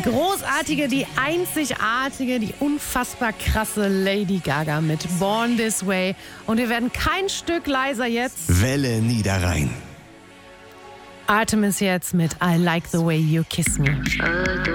großartige, die einzigartige, die unfassbar krasse Lady Gaga mit Born This Way. Und wir werden kein Stück leiser jetzt. Welle Niederrhein. Artemis jetzt mit I Like the Way You Kiss Me.